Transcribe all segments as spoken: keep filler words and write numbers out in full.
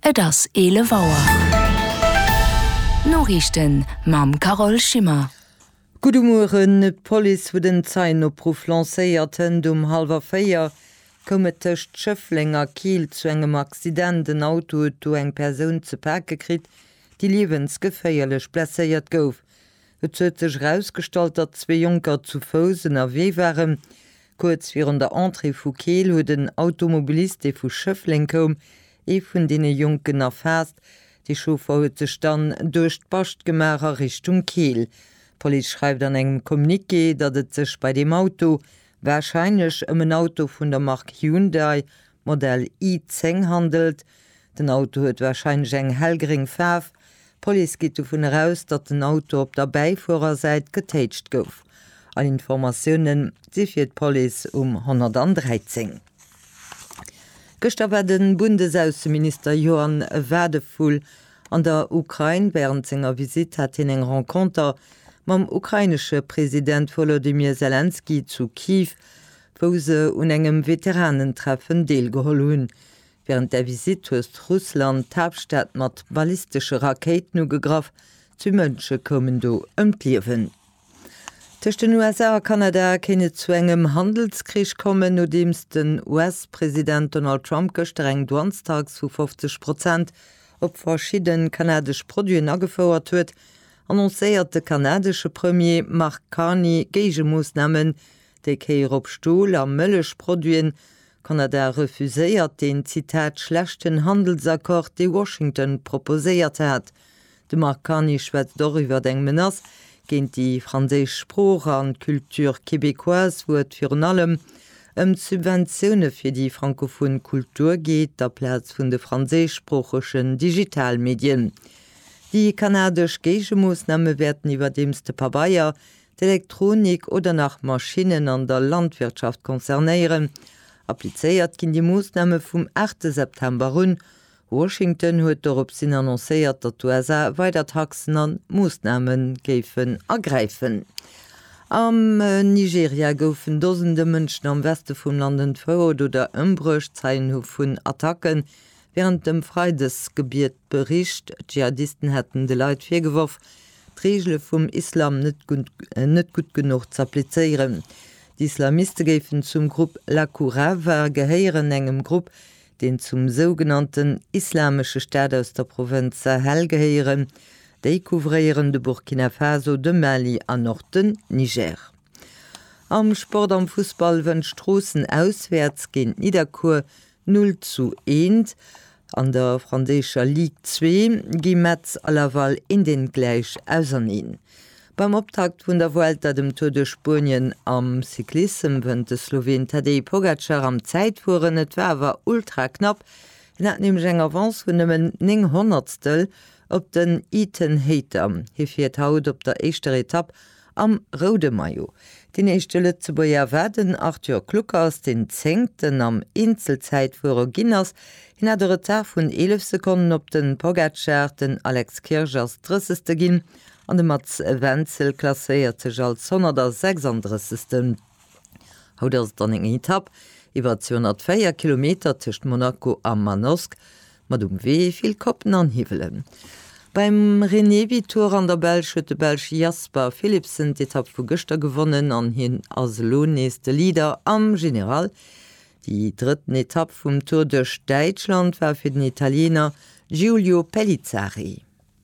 et ass Ele Wauer. Norrichten mam Carol Schimmer. Gute Morgen, et Police wo den Zeinopruf lancéierten dum halber Féier kommet techt Schëfflinger Kiel zu engem Accidenten Auto do eng Persoun ze Perke krit, die liewensgeféierlech blesséiert gouf. Et huet sech rausgestalt, dat zwe Junker zu Fosen erwee waren. Kurz virun der Entrée vu Kiel huet den Automobilist e vu Schëffling kom, e vun dene Junken erfäst, die Chauffeur huet sech dann durch d'Bastgemärer Richtung Kiel. Police schreibt an engem Kommuniqué, dat et sech bei dem Auto wahrscheinlich um ein Auto von der Marke Hyundai Modell i zehn handelt. Den Auto huet wahrscheinlich eng hellgering Färf. Police geht davon heraus, dat den Auto op der Beifahrerseite getätscht gouf. An Informationen sifir Police um hundertdreizehn. Gestern war den Bundesaußenminister Johann Wadefull an der Ukraine während seiner Visit hat in eng Rencontre mam ukrainische Präsident Volodymyr Zelensky zu Kiew, wo se un engem Veteranentreffen deelgeholl hunn. Während der Visit huest Russland Tabstadt mat ballistische Raketen ugegraf, zu Mënsche kommen do ëmtliewen. Tech den U S A a Kanada kenne zu engem Handelskrich kommen, no dems den U S-Präsident Donald Trump gestreng donnerstags zu fünfzig Prozent op verschieden kanadisch Produen agefauert huet, annoncéiert de kanadische Premier Mark Carney Geigemoosnamen, déi kéier op Stuhl a Mëllech Produen. Kanada refuséiert den Zitat schlechten Handelsakkord, déi Washington proposéiert hat. De Mark Carney schwätzt darüber eng Menace géint die franzésch Sproch an Kultur québécoise, wo et virun allem ëm Subventionioune fir die frankophone Kultur geht, der Platz vun de franzéschsprochechen Digitalmedien. Die kanadisch Geigemoosname werden iwwer demste paar Bayer, d'Elektronik oder nach Maschinen an der Landwirtschaft konzernéieren. Appliéiert ginn die Moosname vum achten September run. Washington huet dorop sinn annoncéiert, dat U S A weiter Taxen an Moosnamen géifen ergreifen. Am äh, Nigeria goufen dosende Mënschen am Weste vum Landen verrot oder ëmbrucht zeien hu vun Attacken. Während dem Freidesgebiet bericht, Dschihadisten hätten de Leiit firgeworf, d'Regelle vum Islam net gut, äh, net gut genug zu applizieren. Die Islamisten géfen zum Grupp La Kourava geheieren engem Grupp, den zum sogenannten islamsche Staat aus der Provinz Sahel geheieren, déi kouvrieren de Burkina Faso, de Mali an Norden Niger. Am Sport am Fußball wën Strossen auswärts géint Niederkur null zu eins. An der franzéscher Ligue zwei gi Metz allerweil in den gleich ausernien. Beim Optakt vun der Vuelta dem Tour de Spanien am Cyklism wën de Slowen Tadej Pogacar am Zeitfuhren et war ultra knapp, en hat nem eng Avance vun nëmmen neng Hundertstel op den Ethan Hayter. Hi fir haut op der eischter Etapp am Rode Mayo. Den echte Lützebauer werden Arthur Kluckers den zengten am Inselzeitfurer Guinness hin hat der Retard vun elf Sekunden op den Pogacar den Alex Kirchers dreißigste ginn, an dem Mats Wenzel klasséierte als hundertsechsunddreißigsten Haut ass dann eng Etapp iwwer zweihundertvier Kilometer tcht Monaco am Manosque, mat um wee vill Koppen anhivelen. Beim René Vitor an der Belsch huet de Belsch Jasper Philipsen d'Etapp vu Gëster gewonnen an hin as lohnneste Lieder am General. Die dritten Etapp vum Tour durch Deutschland war fir den Italiener Giulio Pellizzari.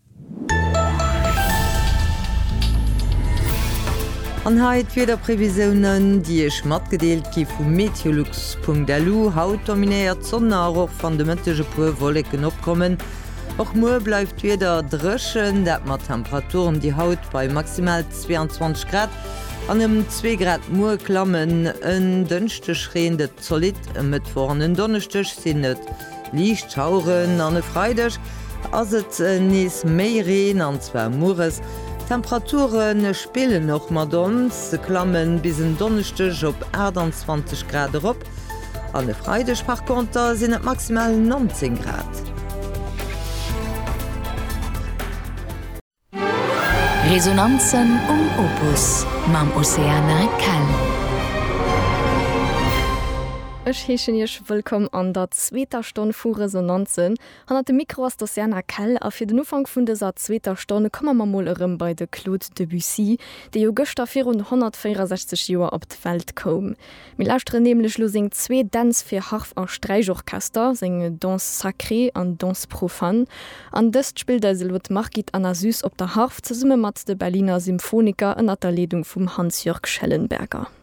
Anheit wieder Prävisionen, die ech mat gedeelt ki vum Meteolux punkt d l u haut dominiert Sonne och van de mëntege puer Wolleken opkommen. Och Moer bleifft wieder drëschen, dat mat Temperaturen die Haut bei maximal zweiundzwanzig Grad an em zwei Grad Moer klammen en dënchte schreende Zolit met vornen Donnerstech sinnet. Liicht schauren an e Freidech ass et nees méi Reen an zwer Mures. Temperaturen spillen noch Madons, se klammen bis en Donnerstech op achtundzwanzig Grad op. An e Freidech Parkonter sinn et maximal neunzehn Grad. Resonanzen um Opus mam Oceana Kell. Ech heechen jech willkom an der zweter Stunde vu Resonanzen. Han hat de Mikro as das Jana Kell a fir den Ufang vun deser zweter Stunde kommmer ma mollerem bei de Claude Debussy, déi jo Göster vierhundertvierundsechzig Joer op d' Welt kom. Mi lauschtre nämlichlech lo seng zwee Dance fir Harf a Streichorchester, senge Danse sacré an Danse profan. An dëst spielt der Silhouette Margit Anna Süß op der Harf ze summe mat de Berliner Symphoniker ënner der Ledung vum Hans-Jörg Schellenberger.